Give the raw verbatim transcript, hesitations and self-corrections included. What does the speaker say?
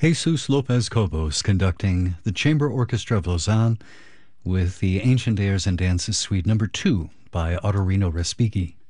Jesus Lopez Cobos conducting the Chamber Orchestra of Lausanne with the Ancient Airs and Dances Suite number two by Ottorino Respighi.